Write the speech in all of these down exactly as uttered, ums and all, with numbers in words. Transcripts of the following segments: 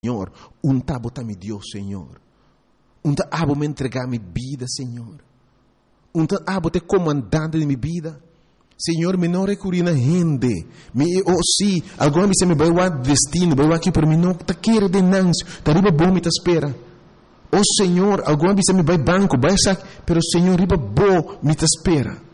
Senhor, um tá botar me Deus, Senhor. Um tá abo me entregar minha vida, Senhor. Um tá abo ter comandante de minha vida. Senhor, me não recorri na gente. Me, oh, sim, alguma vez me vai o destino, vai aqui por mim, não tá queira de nãs, tá riba bom me tá espera. Oh, Senhor, alguma vez me vai banco, vai sac, pero Senhor, riba bom me tá espera.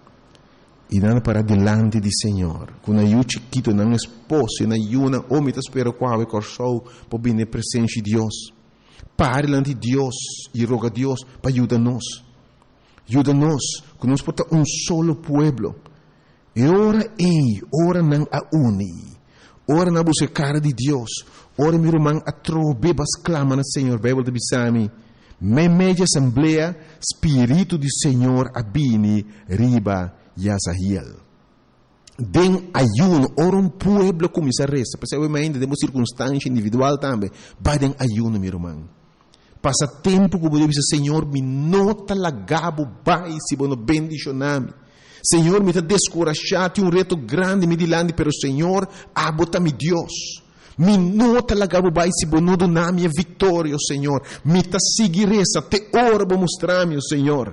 E nada para delante de Senhor. Quando eu chiquito, não esposo, na yuna, ou me tá espera qual é corso, para vir na presença de Deus. Pare diante de Deus e roga a Deus para ajudar-nos. Ajuda-nos, que nós porta um solo pueblo. E ora ei, ora não a uni. Ora na busca cara de Deus. Ora meu irmão a trobe bas clama na Senhor. Bíblia de Bisami. Me media assembleia, Espírito do Senhor abini riba Yazahiel. Den ayuno, ora um pueblo começa a resta. Porque eu ainda temos circunstância individual também. Vai den ayuno, meu irmão. Passa tempo como Deus diz, Senhor, me nota lagabo vai se bono bendicioname. Senhor, me tá descorachado um reto grande me dilante, pero Senhor, abota-me Deus. Me nota lagabo vai se bono do nome a vitória, Senhor. Me tá seguir essa, te ora para mostrar-me, Senhor.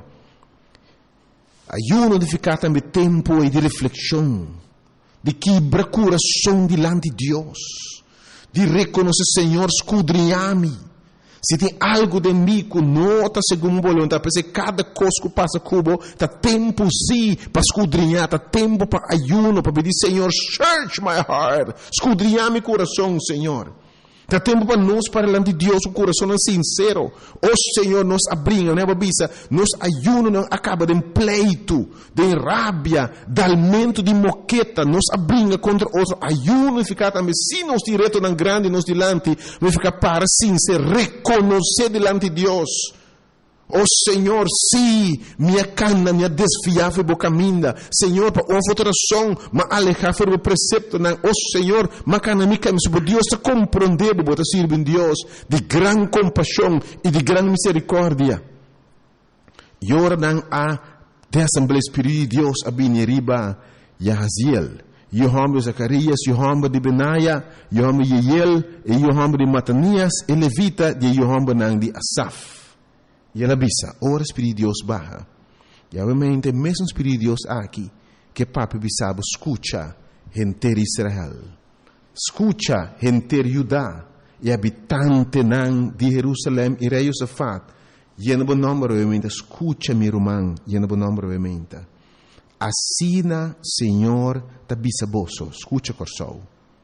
Ayuno de ficar também tempo e de reflexão, de quebrar coração dilante de Deus, de reconhecer, Senhor, escudrinhar-me. Se tem algo de mim que nota segundo vontade, porque cada coisa que passa cubo, está tempo sim para escudrinhar, está tempo para ayuno, para pedir, Senhor, search my heart, escudrinhar meu coração, Senhor. Está tempo para nós, para diante de Deus, o coração é sincero. O Senhor nos abrinha, né, babisa? Nos ayuno não acaba de pleito, de rábia, de alimento de moqueta, nos abrinha contra outro ayuno e ficar também, se nos direto não grande, nos dilante, vai ficar para sincero, reconhecer dilante de Deus. Oh Senhor, sim, minha cana, minha desfiava e caminha. Senhor, para uma alteração, mas alejar o precepto, não. Oh Senhor, mas cana minha caminha, se Deus te compreender, para servir Deus de grande compaixão e de grande misericórdia. E ora não há de Assembleia Espírito de Deus a bineriba Yahaziel. Yohamba de Zacarias, Yohamba de Benaia, Yohamba de Yeiel, e Yohamba de Matanias, e Levita de Yohamba não de Asaf. E ela bisa, ora Espírito de Deus barra. E obviamente, mesmo Espírito de Deus aqui, que papi bisabo, escucha, gente de Israel. Escucha, gente de Judá, e habitante nan de Jerusalém e rei Josafat. E no bom nome, obviamente, escucha, meu irmão, e no bom nome, obviamente. Assina, Senhor, ta bisaboso, escucha, corsou.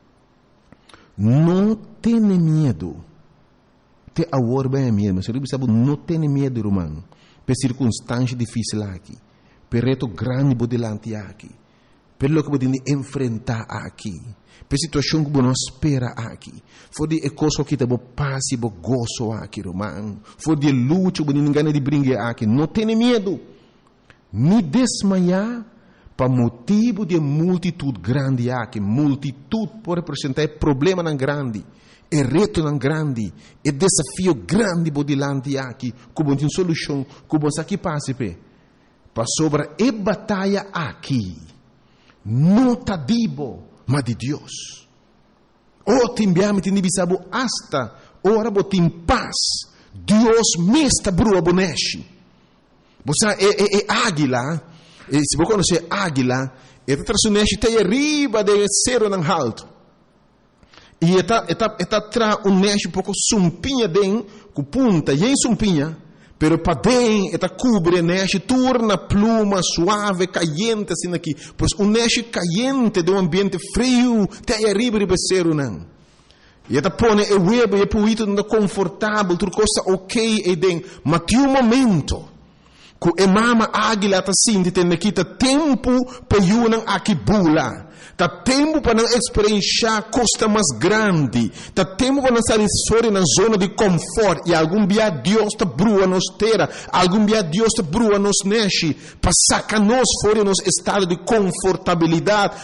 Não tenha medo. Te agora bem mesmo, mas eu sabe não tem medo, irmão, por circunstância difícil aqui, por reto grande por delante aqui, pelo que podemos enfrentar aqui, por situação que nós espera aqui, for de coisa que temos paz e gozo aqui, irmão, for de luta que ninguém de brincar aqui, não tem medo, me desmaiar para motivo de multitude grande aqui, multitude por representar problema não grande. É reto não grande, é desafio grande por delante aqui, como tem solução, como aqui passa pe, para sobre a batalha aqui, não tá dibo, mas de Deus. O timbiame tem bisabo hasta, ora botim paz, Deus me está brua boneshi. Você é, é, é águila, e se você conhecer águila, é traçuneshi tem arriba de cero não alto. E está está está tra um neste pouco sumpinha den com punta e em sumpinha, pero para den está cobre neste torna pluma suave caliente assim aqui, pois um neste caliente de um ambiente frio tem arriba de becero não. E está põe o web e puito não confortável, tudo coisa ok e den, mas tem um momento que a mama águila está assim de ter naquita tempo para yunang aqui bula. Tá tempo para não experienciar costa mais grande. Tá tempo para não sair fora na zona de conforto. E algum dia Deus te brua nos terra. Algum dia Deus te brua nos neche. Para sacar nós fora nos estado de confortabilidade. Para coisa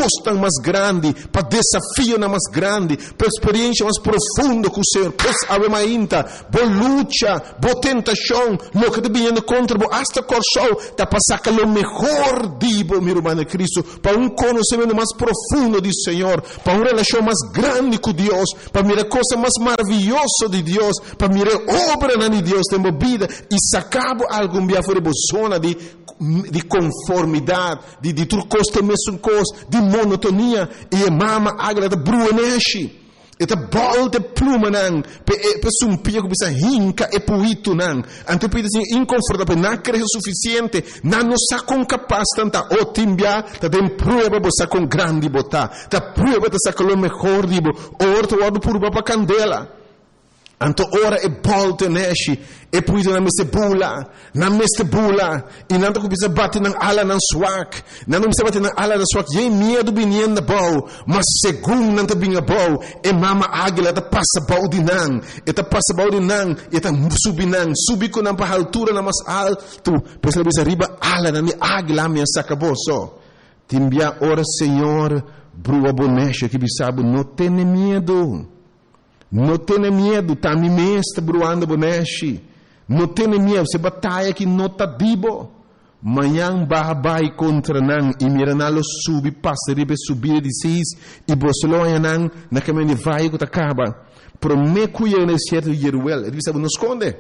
costa mais grande, para desafio mais grande, para experiência mais profunda com o Senhor. Pois ave mainta, boa luta, boa tentação, lo que te viene contra, boa hasta corso, te passar que lo mejor dibo, meu irmão Cristo, para um conhecimento mais profundo do Senhor, para uma relação mais grande com Deus, para mirar coisa mais maravilhosa de Deus, para mirar obra de Deus tem vida e sacabo algum dia fora de zona de de conformidade, de de tudo costa mesmo coisa, de monotonia e mama agra de bruaneshi. Eta bol de pluma nang, pe pe sumpia que bisa hinca e puito nang. Anto pide assim inconfortável, não cresce o suficiente, não nos sacam capaz tanta o timbia, ta tem prueba bo sacam grande bota, ta prueba ta sacam o melhor dibo, orto wado por baba candela. Anto ora e bolte neshi e puito na meste bula, na meste bula, e nanto que bisa bate nang ala nang swak, nanto bisa bate nang ala nang swak, ye medo binien na bau, mas segundo nanto binga bau, e mama águila ta passa bau di nang, e ta passa bau di nang, e ta subi nang, subi ko nang pa altura na mas alto, pois la bisa riba ala na ni águila mi sacaboso. Timbia ora Senhor, brua bonecha que bisabo, não tenha medo. Não tenha medo, tá me mesta bruando bonechi. Não tenha medo, se batalha que não tá dibo. Manhã babai contra nan e miranalo subi passa ribe subir de seis e bosloia nan na caminho vai que acaba. Prometo eu não certo Jeruel, ele sabe não esconde.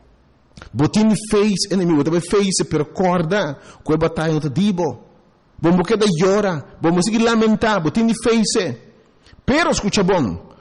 Botin fez inimigo, também fez per corda, com a batalha não tá dibo. Bom porque da llora, bom seguir lamentar, botin fez. Pero escucha bom.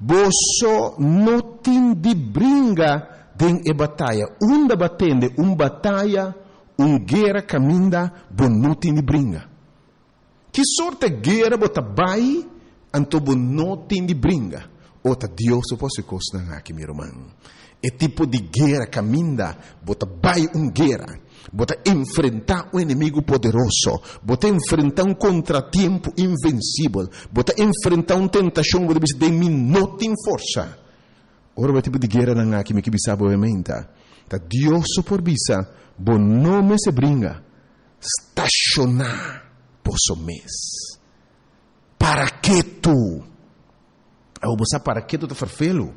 Boso não tem de brinca den e batalha. Uma batende, um batalha, um guerra caminha, bom não tem de brinca. Que sorte guerra bota bai, anto bom não tem de brinca. Ota Deus se fosse costa aqui, meu irmão. E tipo de guerra caminha, bota bai um guerra. Bota enfrentar um inimigo poderoso, bota enfrentar um contratempo invencível, bota enfrentar uma tentação que você tem não tem força. Ora, o tipo de guerra não há que me que bisa obviamente. Tá Deus por bisa, bom nome se brinca, estacionar posso mês. Para que tu? Eu vou para que tu te farfelo?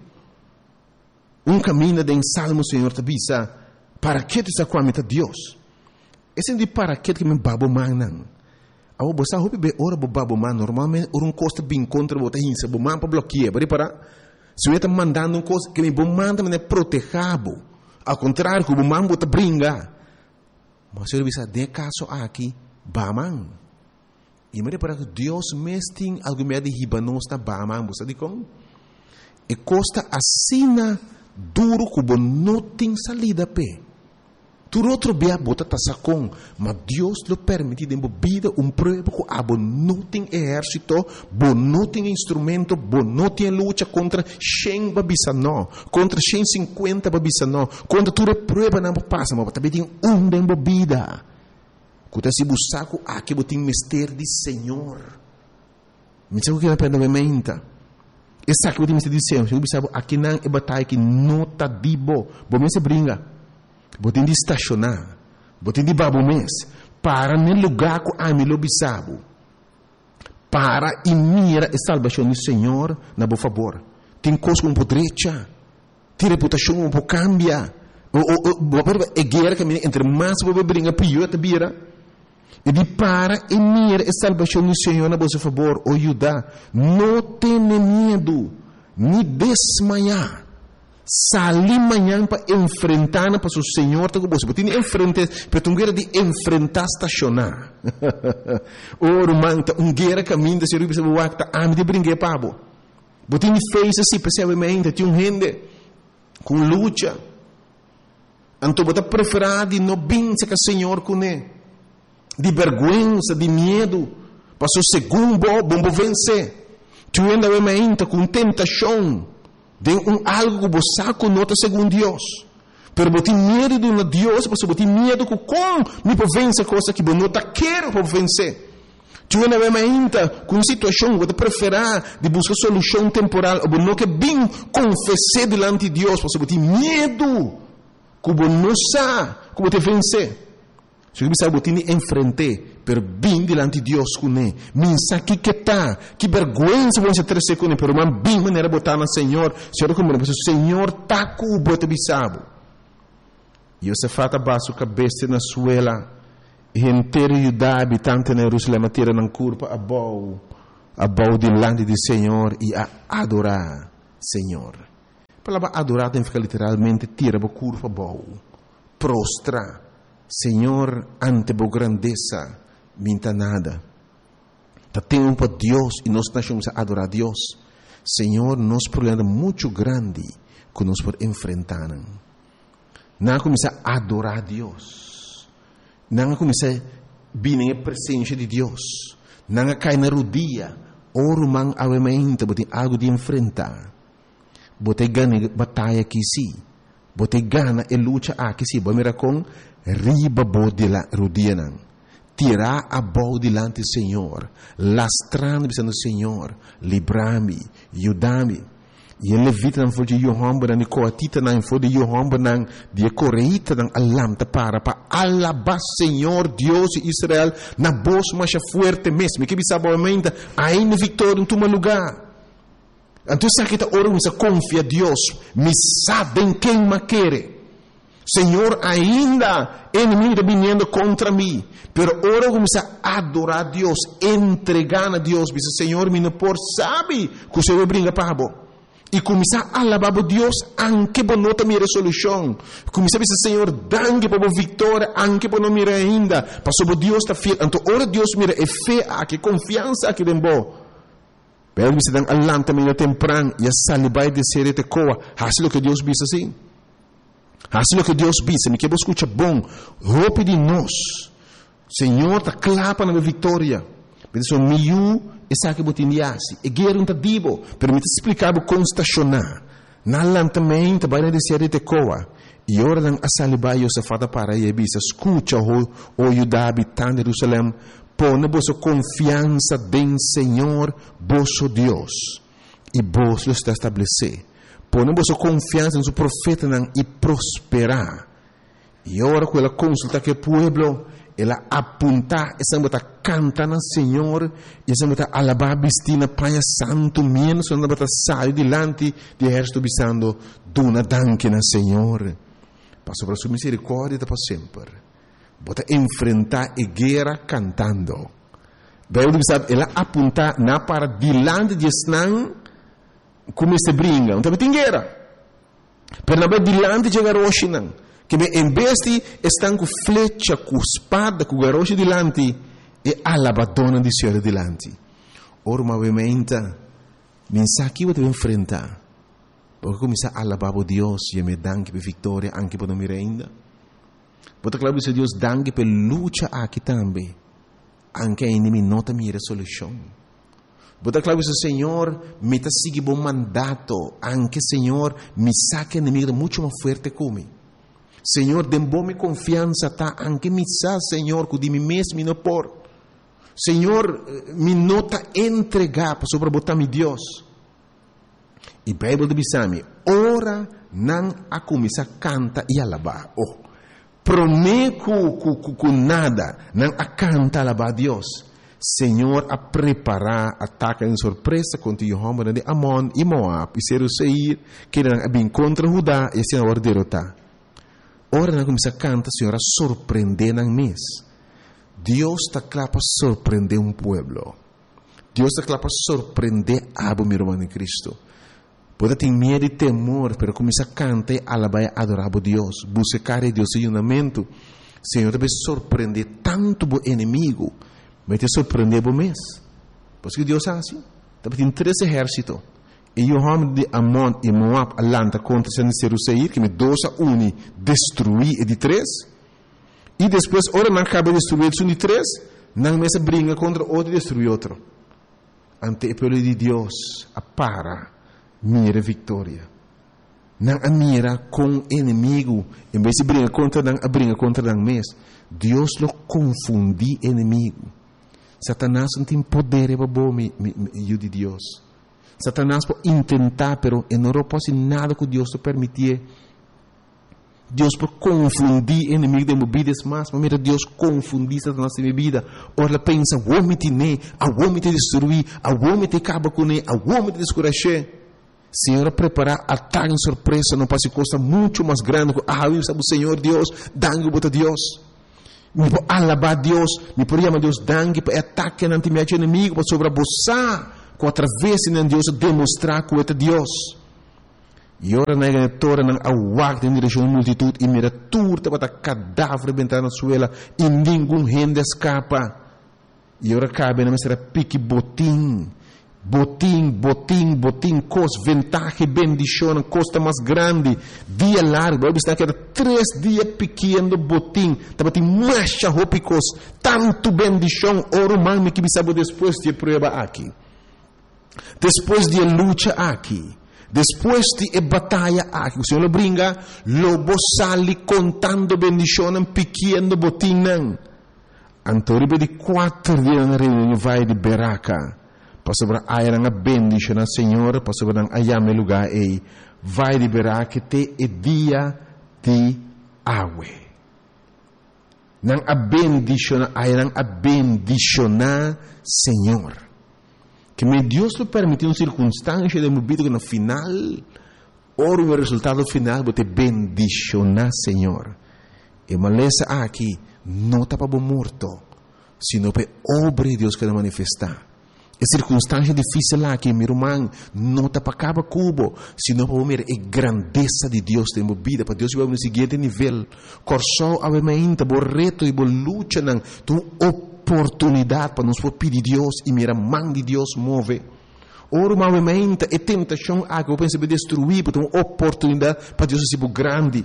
Um caminho de salmo, Senhor, te bisa. Para que tu está com a meta Deus? Esse é de para que que me babo manan. Ao você hope be ora bo babo man normalmente um costa bem contra bota hinsa bo man para bloquear, bari para se eu está mandando um coisa que me bo manda me protegabo. Ao contrário, que bo man bota brinca. Mas eu bisa de caso aqui baman. E me para que Deus mesting algo me de hibanos na baman, você diz e costa assina duro que bo não tem salida pe. Tu outro bia bota tasacon, mas Deus lo permite de vida um prova que abo não tem exército, bo não tem instrumento, bo não tem luta contra cem babisa não, contra cento e cinquenta babisa não, contra tu prova não passa, mas também tem um de vida. Quando se busca aqui bo tem mister de Senhor. Me diz o que na pena me menta. Essa que eu tenho de Senhor, eu pensava aqui não é batalha que não tá dibo, bo me se brinca. Botem de estacionar, botem de babo mês, para no lugar que a mim lo bisabo, para e mira a salvação do Senhor, na boa favor. Tem coisa que um pouco direita, tem reputação um pouco cambia, o o é guerra que entre mais boa brinca pior te bira. E de para e mira a salvação do Senhor, na boa favor, o ajuda, não tenha medo, nem desmaiar. Salir manhã para enfrentar para o Senhor, tá com você. Porque tem enfrentar, para um guerra de enfrentar estacionar. Oro manta, um guerra caminho de ser o bispo wakta, a me de brincar pabo. Porque tem fez assim, percebamente, tem um rende com luta. Então bota preferar de não bença que o Senhor com ele, de vergonha, de medo, para o segundo bom vencer. Tu ainda vai com tentação. De um algo que você conota segundo Deus. Pero você tem medo de um Deus, você tem medo que como me pode vencer coisa que você não quer para vencer. Tu ainda vai ainda com situação que você prefere de buscar solução temporal, ou não que bem confessar diante de Deus, você tem medo que você não sabe como te vencer. Se eu sabe que enfrentei, per bem diante de Deus com ele. Minsa que que tá, que vergonha você trazer com ele, pero man bem maneira botar no Senhor. Senhor como o Senhor tá com o bote bisabo. E você fata baixo cabeça na suela, e inteiro Judá habitante na Jerusalém tira na curva a bau, a bau diante do Senhor e a adorar Senhor. A palavra adorar tem que ficar literalmente tira a curva bau, prostra. Senhor, ante a grandeza, minta nada. Tá tempo para Deus e nós estamos a adorar a Deus. Senhor, nós problema muito grande que nós por enfrentar. Não começar a adorar a Deus. Não começar a vir na presença de Deus. Não cair na rodia. Oro man avementa, bote algo de enfrentar. Bote gana batalha aqui sim. Bote gana e luta aqui sim. Bomera com riba bode la rudianan. Tirar a bol dilante do Senhor. Lastrando bisando Senhor. Librami. Yudami. E ele levita não foi de Yohamba não coatita não foi de Yohamba não de coreita não alamta para para alabar Senhor Deus de Israel na voz mais forte mesmo que bisa boamente ainda vitória em toma lugar. Então se kita orang bisa confia Deus me sabem quem me quer. Senhor ainda inimigo está vindo contra mim, pero ora começa a adorar Deus, entregar a Deus, bisa Senhor me não por sabe que o Senhor brinca para bo. E começar a alabar a Deus, anche por nota minha resolução. Começar a dizer, Senhor, danke por a vitória, anche por não mira ainda. Passou por Deus está fiel. Então, ora Deus mira é fé aqui, confiança aqui dentro. Pero você dá alam também no temprano e a salibai de ser te coa. Hasil o que Deus bisa assim. Hasil o que Deus bisa. Me que você escuta bom. Roupa de nós. Senhor, está clapa na vitória. Pensa, miu. Essa que botindiasi, e guerra um tadibo, permite explicar o constacionar. Nalan também, trabalha de ser de coa. E ora não a salibai o safada para e bisa, escuta o o Judá habitante de Jerusalém, põe vossa confiança em Senhor, vosso Deus, e vos lo está estabelecer. Põe vossa confiança em seu profeta não, e prosperar. E ora com ela consulta que o pueblo ela apunta, essa bota canta na Senhor, essa bota alabar bistina Pai Santo, menos essa bota sai dilante de exército bisando, dona danke na Senhor. Passo para sua misericórdia para sempre. Bota enfrentar a guerra cantando. Daí ela apunta na para dilante de Snan, como se brinca, então tem guerra. Pero na dilante de Garoshinan. Que em vez de estar com flecha, com espada, com garoche dilante, e alabadona de Senhor dilante. Ora, obviamente, mensagem que eu devo enfrentar. Porque começar a alabar a Deus e me danke por vitória, anche por não me ainda. Porque claro que Deus danke por luta aqui também. Anche a inimigo não tem resolução. Porque claro que o Senhor me está seguindo bom mandato. Anche Senhor me saca inimigo muito mais forte como. Senhor, dê-me confiança, tá? Anche me sa, Senhor, que de mim mesmo não por. Senhor, me nota entregar para sobrebotar meu Deus. E a Bíblia diz a mim, ora não a começar a cantar e alabar. Oh, prometo com nada, não a cantar e alabar a Deus. Senhor, a preparar ataque em surpresa contra Jehová de Amon e Moab e Seir, que não bem contra Judá e assim a derrotar. Ora, nós começamos a cantar, Senhor, a surpreender na mês. Deus está claro para surpreender um povo. Deus está claro para surpreender a meu irmão em Cristo. Pode ter medo e temor, mas começar a cantar e alabar e adorar a Deus. Buscar a Deus em unamento. Senhor, deve surpreender tanto o inimigo, mas te surpreender o mês. Porque Deus é assim. Deve ter três exércitos. E Jehová de Amon e Moab alanta contra Seir, que me dosa uni destruir e de três. E depois, ora não acaba de destruir um de três, não mesa brinca contra outro e destrui outro. Ante o povo de Deus, a para, mira vitória. Não a mira com inimigo, em vez de brinca contra não, a brinca contra não mês. Deus lo confundi inimigo. Satanás não tem poder para bom me de Deus. Satanás pode tentar, pero não pode nada que Deus te permitir. Deus por confundir inimigo de movidas mais, mas mira Deus confundir a nossa vida. Ora ela pensa, o homem te ne, o homem te destruir, o homem te acaba com ne, o homem te descurache. Senhor, preparar ataque em surpresa, não passa coisa muito mais grande. Ah, eu sabe o Senhor Deus, dangue bota Deus. Me por alabar Deus, me por chamar Deus dangue para ataque ante meu inimigo, para sobreabusar, com através de Deus demonstrar que é Deus. E ora na igreja não awak em direção à multitud e mira turta para cadáver bentar na suela e nenhum rende escapa. E ora cabe na mestra pique botim, botim, botim, botim, cos ventaja e bendição, costa mais grande, dia largo, está que era três dias pequeno botim, estava tem mais roupas, tanto bendição, ora man me que sabe depois de prova aqui, depois de luta aqui. Depois de batalha aqui, o Senhor lo brinca, lobo sali contando bendição pequeno botim. Antoribe de quatro dias na reunião vai de Beraca. Pastor aí na bendição ao Senhor, pastor na ayame lugar aí, vai de Beraca te é dia de água. Nang a bendição, aí nang a bendição Senhor. Que me Deus lhe permitiu uma circunstância de vida que no final, ora o resultado final, você bendicionar Senhor. E maleza aqui, não está para morto, sino para obra de Deus que vai manifestar. E circunstância difícil aqui, meu irmão, não está para acabar cubo, sino para ver a grandeza de Deus na vida, para Deus vai no seguinte nível. Corsou a mente, o reto e a luta, tu oportunidade para nos pedir Deus e mira mão de Deus move. Ora, novamente, a tentação a que eu penso destruir, porque uma oportunidade para Deus ser grande.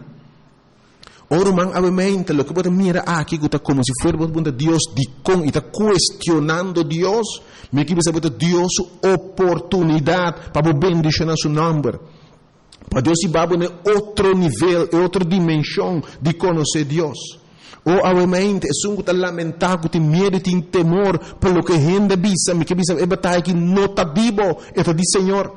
Ora, novamente, o que você mira aqui, que está como se fosse Deus de com e está questionando Deus, me que você Deus oportunidade para bendicionar seu nome. Para Deus se baba em outro nível, em outra dimensão de conhecer Deus. Ou obviamente é um que lamentar, que tem medo, tem temor pelo que rende bisa, me que bisa é batalha que não está vivo, é de Senhor.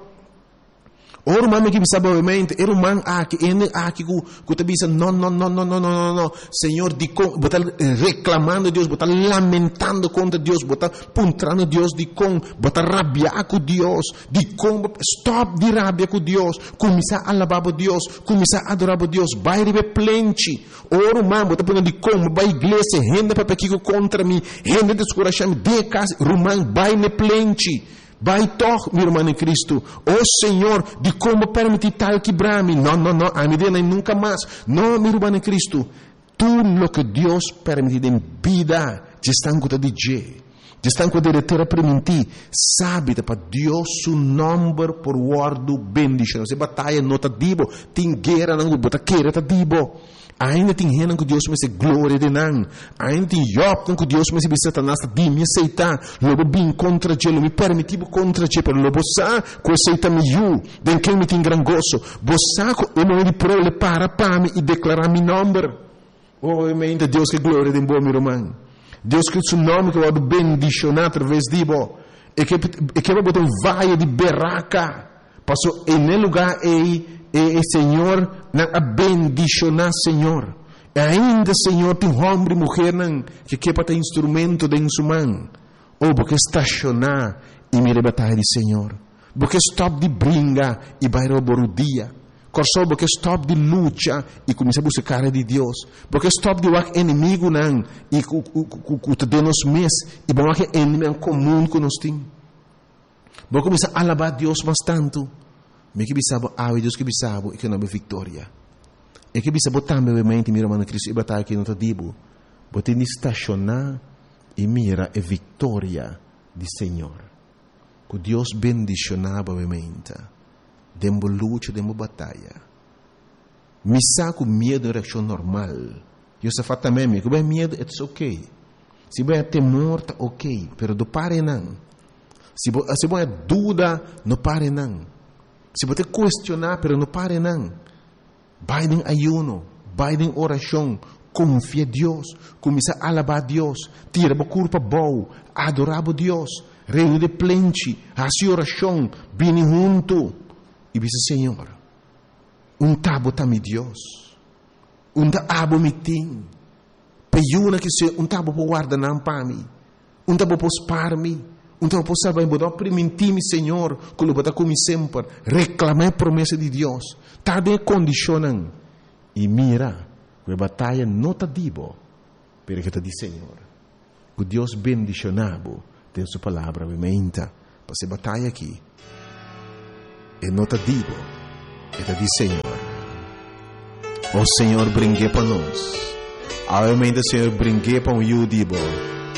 Ou o mano que bisa obviamente, é o mano aqui, é aqui que te bisa, não, não, não, não, não, não, não, Senhor, de com, botar reclamando Deus, botar lamentando contra Deus, botar puntrando Deus de com, botar rabiar com Deus, de com, stop de rabia com Deus, começar a alabar Deus, começar a adorar Deus, vai rebe plente. Ou o mano botar de com, vai igreja, rende para pequeno contra mim, rende descorachar-me, de casa, rumão, vai ne plente. Vai toch, meu irmão em Cristo. Oh Senhor, de como permitir tal quebrar-me? Não, não, não, a medida nem nunca mais. Não, meu irmão em Cristo. Tudo o que Deus permite em vida, te estão com de G. Te estão com de terra permitir. Sabe, para Deus, o nome por word bendição. Se batalha não está dibo, tem guerra não bota queira está dibo. Ainda tem renan que Deus me se glória de nan. Ainda tem Job que Deus me se Satanás de me aceitar. Lobo bem contra Ele, me permitivo contra Ele, pero lobo sa que aceita me you, den que me tem gran gozo. Bosa ko eu me pro le para para me e declarar mi nome. Oh, mente Deus que glória de bom meu irmão. Deus que seu nome que vai bendicionar através de bo. E que e que vai botar um vale de Beraca. Passou em lugar aí e Senhor na bendicionar Senhor. E ainda Senhor tem homem e mulher que quer para ter instrumento de sua mão. Ou porque estacionar e me batalha de Senhor. Porque stop de brinca e vai roubar o dia. Corso porque stop de luta e começa a buscar de Deus. Porque stop de wak inimigo não e que te dê nos mês e bom que inimigo comum que nós temos. Porque começa a alabar Deus bastante. Me que bisabo, ah, Deus que bisabo, e que não é vitória. E que bisabo também, obviamente, meu irmão Cristo, e batalha que não está dibo. Bote de estacionar e mira a vitória do Senhor. Que Deus bendicionava, obviamente. Dembo luta, dembo batalha. Me saco medo de reação normal. Eu só faço também, me que vai medo, é ok. Se vai temor, tá ok. Pero do pare não. Se vai dúvida, não pare não. Se você questionar, pero não pare não. Vai em ayuno, vai em oração, confia em Deus, começa a alabar a Deus, tira a culpa boa, adorar a Deus, reino de plente, a sua oração, vem junto. E diz, Senhor, um tabo também Deus. Unta abo miting. Peyuna que se unta abo po guarda nam pami. Unta abo po sparmi. Unta abo po salvar bodo primentimi Senhor, que lo bota como sempre, reclamar a promessa de Deus. Tá de condicionam. E mira, que batalha nota dibo, porque tá de Senhor. Que Deus bendicionabo, tem sua palavra, menta, para se batalha aqui. E nota dibo, e tá de Senhor. O Senhor brinque para nós. Ao emenda Senhor brinque para o Yudibo.